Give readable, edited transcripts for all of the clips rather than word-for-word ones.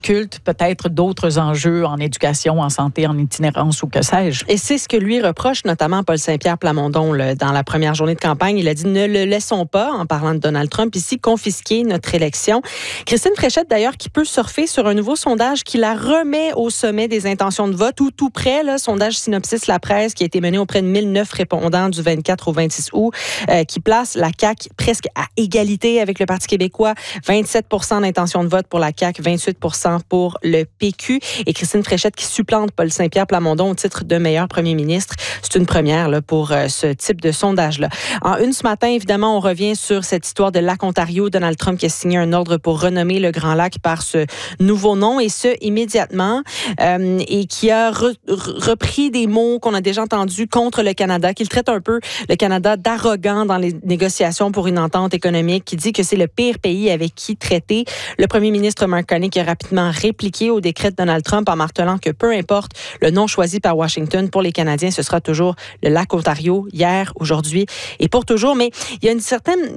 culte, peut-être d'autres enjeux en éducation, en santé, en itinérance ou que sais-je. Et c'est ce que lui reproche notamment Paul Saint-Pierre Plamondon dans la première journée de campagne. Il a dit « Ne le laissons pas », en parlant de Donald Trump, ici, confisquer notre élection. Christine Fréchette, d'ailleurs, qui peut surfer sur un nouveau sondage qui la remet au sommet des intentions de vote, ou tout près, là, sondage Synopsis La Presse, qui a été mené auprès de 1009 répondants du 24 au 26 août, qui place la CAQ presque à égalité avec le Parti québécois. 27 d'intention de vote pour la CAQ, 28 pour le PQ. Et Christine Fréchette qui supplante Paul Saint-Pierre Plamondon au titre de meilleur premier ministre. C'est une première là, pour ce type de sondage-là. En une ce matin, évidemment, on revient sur cette histoire de Lac Ontario. Donald Trump qui a signé un ordre pour renommer le Grand Lac par ce nouveau nom, et ce, immédiatement, et qui a repris des mots qu'on a déjà entendus contre le Canada, qu'il traite un peu le Canada d'arrogant dans les négociations pour une entente économique, qui dit que c'est le pire pays avec qui traiter. Le premier ministre Mark Carney qui a rapidement répliqué au décret de Donald Trump en martelant que peu importe le nom choisi par Washington, pour les Canadiens, ce sera toujours le lac Ontario, hier, aujourd'hui et pour toujours. Mais il y a une certaine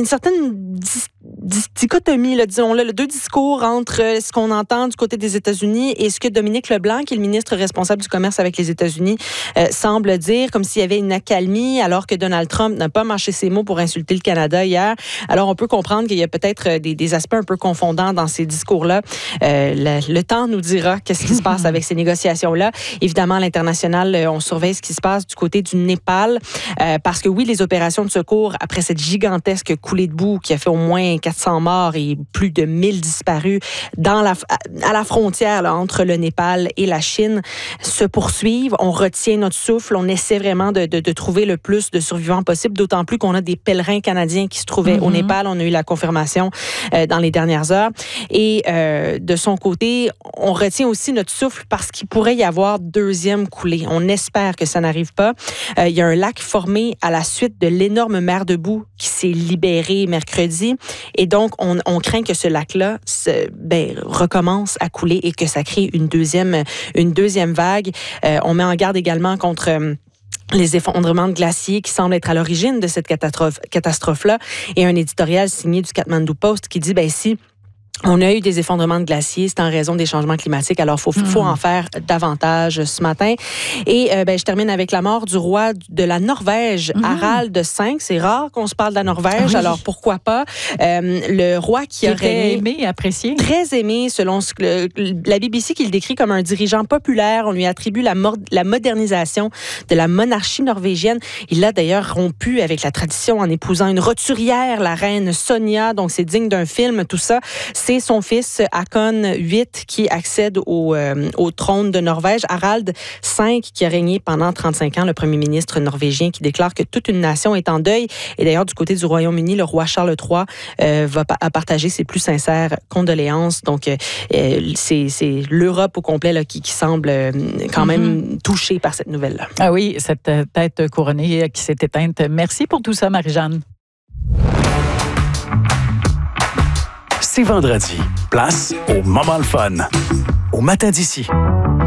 dichotomie, là, disons-le, deux discours entre ce qu'on entend du côté des États-Unis et ce que Dominique Leblanc, qui est le ministre responsable du commerce avec les États-Unis, semble dire, comme s'il y avait une accalmie, alors que Donald Trump n'a pas mâché ses mots pour insulter le Canada hier. Alors, on peut comprendre qu'il y a peut-être des aspects un peu confondants dans ces discours-là. Le temps nous dira qu'est-ce qui se passe avec ces négociations-là. Évidemment, à l'international, on surveille ce qui se passe du côté du Népal, parce que oui, les opérations de secours, après cette gigantesque coulée de boue qui a fait au moins 400 morts et plus de 1000 disparus à la frontière là, entre le Népal et la Chine, se poursuivent. On retient notre souffle. On essaie vraiment de trouver le plus de survivants possible, d'autant plus qu'on a des pèlerins canadiens qui se trouvaient au Népal. On a eu la confirmation dans les dernières heures. Et de son côté, on retient aussi notre souffle parce qu'il pourrait y avoir deuxième coulée. On espère que ça n'arrive pas. Il y a un lac formé à la suite de l'énorme mer de boue qui s'est libérée mercredi. Et donc, on craint que ce lac-là recommence à couler et que ça crée une deuxième vague. On met en garde également contre les effondrements de glaciers qui semblent être à l'origine de cette catastrophe-là. Et un éditorial signé du Kathmandu Post qui dit, si on a eu des effondrements de glaciers, c'est en raison des changements climatiques. Alors, faut en faire davantage ce matin. Et je termine avec la mort du roi de la Norvège, Harald V. C'est rare qu'on se parle de la Norvège, oui. Alors pourquoi pas? Le roi qui aurait aimé, apprécié. Très aimé, selon la BBC qui le décrit comme un dirigeant populaire. On lui attribue la modernisation de la monarchie norvégienne. Il a d'ailleurs rompu avec la tradition en épousant une roturière, la reine Sonja. Donc, c'est digne d'un film, tout ça. C'est son fils, Håkon VIII, qui accède au trône de Norvège. Harald V, qui a régné pendant 35 ans, le premier ministre norvégien, qui déclare que toute une nation est en deuil. Et d'ailleurs, du côté du Royaume-Uni, le roi Charles III a partagé ses plus sincères condoléances. Donc, c'est l'Europe au complet là, qui semble quand même touchée par cette nouvelle-là. Ah oui, cette tête couronnée qui s'est éteinte. Merci pour tout ça, Marie-Jeanne. C'est vendredi. Place au moment le fun. Au matin d'ici.